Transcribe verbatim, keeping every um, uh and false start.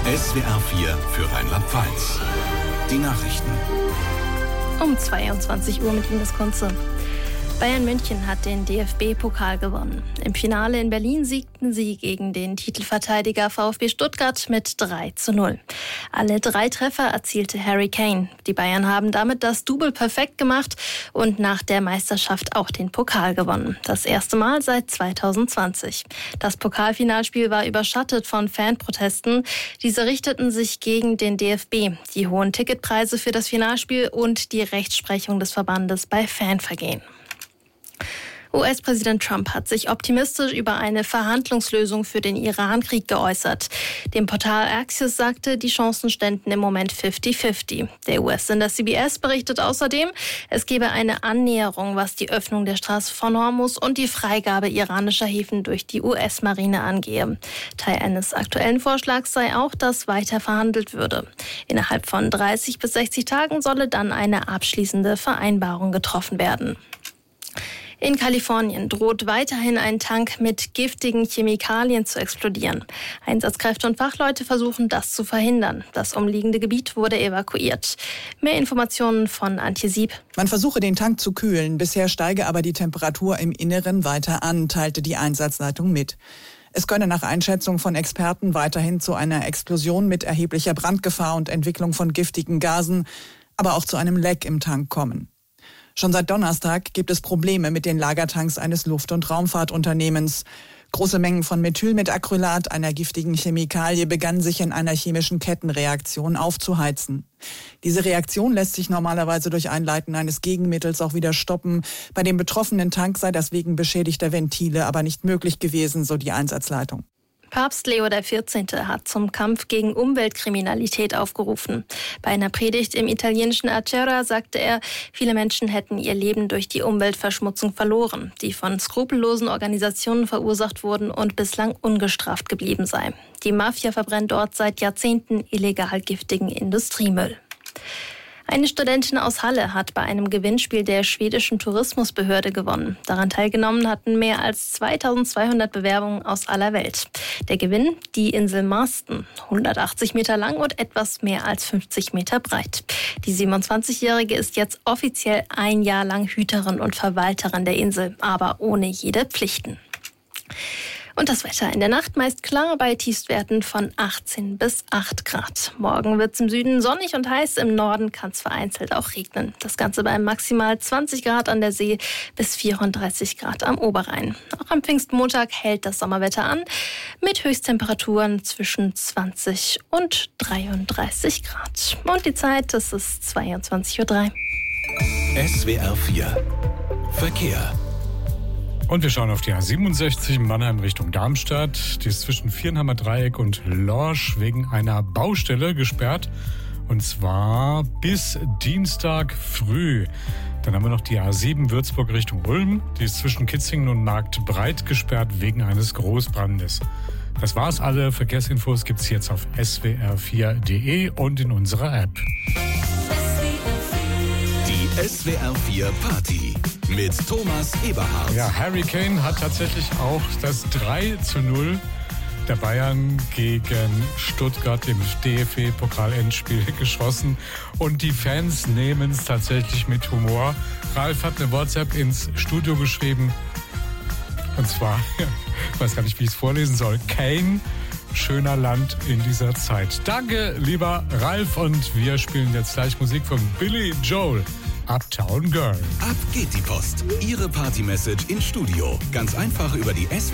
S W R vier für Rheinland-Pfalz. Die Nachrichten. Um zweiundzwanzig Uhr mit Ines Kunze. Bayern München hat den D F B-Pokal gewonnen. Im Finale in Berlin siegten sie gegen den Titelverteidiger VfB Stuttgart mit drei zu null. Alle drei Treffer erzielte Harry Kane. Die Bayern haben damit das Double perfekt gemacht und nach der Meisterschaft auch den Pokal gewonnen. Das erste Mal seit zweitausendzwanzig. Das Pokalfinalspiel war überschattet von Fanprotesten. Diese richteten sich gegen den D F B, die hohen Ticketpreise für das Finalspiel und die Rechtsprechung des Verbandes bei Fanvergehen. U S-Präsident Trump hat sich optimistisch über eine Verhandlungslösung für den Iran-Krieg geäußert. Dem Portal Axios sagte, die Chancen ständen im Moment fünfzig fünfzig. Der U S-Sender C B S berichtet außerdem, es gebe eine Annäherung, was die Öffnung der Straße von Hormuz und die Freigabe iranischer Häfen durch die U S-Marine angehe. Teil eines aktuellen Vorschlags sei auch, dass weiter verhandelt würde. Innerhalb von dreißig bis sechzig Tagen solle dann eine abschließende Vereinbarung getroffen werden. In Kalifornien droht weiterhin ein Tank mit giftigen Chemikalien zu explodieren. Einsatzkräfte und Fachleute versuchen, das zu verhindern. Das umliegende Gebiet wurde evakuiert. Mehr Informationen von Antje Sieb. Man versuche, den Tank zu kühlen. Bisher steige aber die Temperatur im Inneren weiter an, teilte die Einsatzleitung mit. Es könne nach Einschätzung von Experten weiterhin zu einer Explosion mit erheblicher Brandgefahr und Entwicklung von giftigen Gasen, aber auch zu einem Leck im Tank kommen. Schon seit Donnerstag gibt es Probleme mit den Lagertanks eines Luft- und Raumfahrtunternehmens. Große Mengen von Methylmetacrylat, einer giftigen Chemikalie, begannen sich in einer chemischen Kettenreaktion aufzuheizen. Diese Reaktion lässt sich normalerweise durch Einleiten eines Gegenmittels auch wieder stoppen. Bei dem betroffenen Tank sei das wegen beschädigter Ventile aber nicht möglich gewesen, so die Einsatzleitung. Papst Leo der vierzehnte hat zum Kampf gegen Umweltkriminalität aufgerufen. Bei einer Predigt im italienischen Acerra sagte er, viele Menschen hätten ihr Leben durch die Umweltverschmutzung verloren, die von skrupellosen Organisationen verursacht wurden und bislang ungestraft geblieben sei. Die Mafia verbrennt dort seit Jahrzehnten illegal giftigen Industriemüll. Eine Studentin aus Halle hat bei einem Gewinnspiel der schwedischen Tourismusbehörde gewonnen. Daran teilgenommen hatten mehr als zweitausendzweihundert Bewerbungen aus aller Welt. Der Gewinn, die Insel Marsten, hundertachtzig Meter lang und etwas mehr als fünfzig Meter breit. Die siebenundzwanzigjährige ist jetzt offiziell ein Jahr lang Hüterin und Verwalterin der Insel, aber ohne jede Pflichten. Und das Wetter in der Nacht meist klar bei Tiefstwerten von achtzehn bis acht Grad. Morgen wird es im Süden sonnig und heiß, im Norden kann es vereinzelt auch regnen. Das Ganze bei maximal zwanzig Grad an der See bis vierunddreißig Grad am Oberrhein. Auch am Pfingstmontag hält das Sommerwetter an mit Höchsttemperaturen zwischen zwanzig und dreiunddreißig Grad. Und die Zeit, das ist zweiundzwanzig Uhr drei. S W R vier Verkehr. Und wir schauen auf die A siebenundsechzig Mannheim Richtung Darmstadt. Die ist zwischen Viernheimer Dreieck und Lorsch wegen einer Baustelle gesperrt. Und zwar bis Dienstag früh. Dann haben wir noch die A sieben Würzburg Richtung Ulm. Die ist zwischen Kitzingen und Marktbreit gesperrt wegen eines Großbrandes. Das war's. Alle Verkehrsinfos gibt's jetzt auf S W R vier Punkt de und in unserer App. Die S W R vier Party mit Thomas Eberhardt. Ja, Harry Kane hat tatsächlich auch das drei zu null der Bayern gegen Stuttgart im D F B-Pokal-Endspiel geschossen. Und die Fans nehmen es tatsächlich mit Humor. Ralf hat eine WhatsApp ins Studio geschrieben. Und zwar, ich weiß gar nicht, wie ich es vorlesen soll. Kane, schöner Land in dieser Zeit. Danke, lieber Ralf. Und wir spielen jetzt gleich Musik von Billy Joel. Uptown Girl. Ab geht die Post. Ihre Party-Message ins Studio. Ganz einfach über die S W R